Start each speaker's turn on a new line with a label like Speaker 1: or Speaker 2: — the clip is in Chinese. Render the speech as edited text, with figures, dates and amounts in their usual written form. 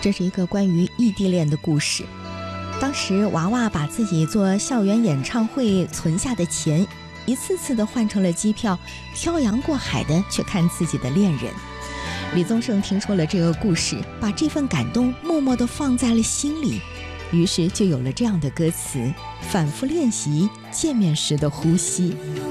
Speaker 1: 这是一个关于异地恋的故事。当时娃娃把自己做校园演唱会存下的钱一次次地换成了机票，漂洋过海的去看自己的恋人。李宗盛听说了这个故事，把这份感动默默地放在了心里，于是就有了这样的歌词，反复练习见面时的呼吸。